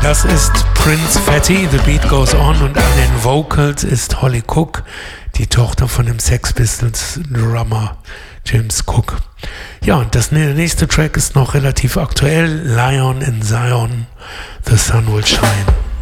Das ist Prince Fatty, The Beat Goes On, und an den Vocals ist Holly Cook, die Tochter von dem Sex Pistols Drummer James Cook. Ja, und der nächste Track ist noch relativ aktuell, Lion in Zion, The Sun Will Shine.